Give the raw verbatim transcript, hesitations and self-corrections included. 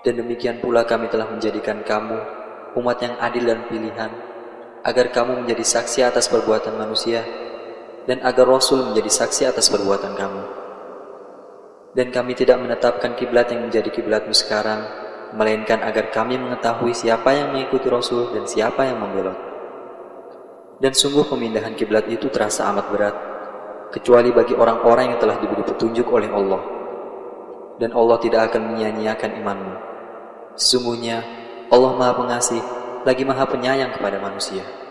Dan demikian pula kami telah menjadikan kamu umat yang adil dan pilihan, agar kamu menjadi saksi atas perbuatan manusia, dan agar Rasul menjadi saksi atas perbuatan kamu. Dan kami tidak menetapkan kiblat yang menjadi kiblatmu sekarang, melainkan agar kami mengetahui siapa yang mengikuti Rasul dan siapa yang membelot. Dan sungguh pemindahan kiblat itu terasa amat berat, kecuali bagi orang-orang yang telah diberi petunjuk oleh Allah. Dan Allah tidak akan menyia-nyiakan imanmu. Sesungguhnya Allah Maha Pengasih lagi Maha Penyayang kepada manusia.